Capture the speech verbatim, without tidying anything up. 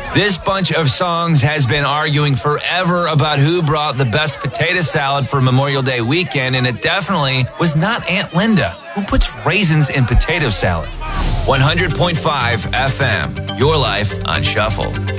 This bunch of songs has been arguing forever about who brought the best potato salad for Memorial Day weekend, and it definitely was not Aunt Linda. Who puts raisins in potato salad? one hundred point five F M, your life on Shuffle.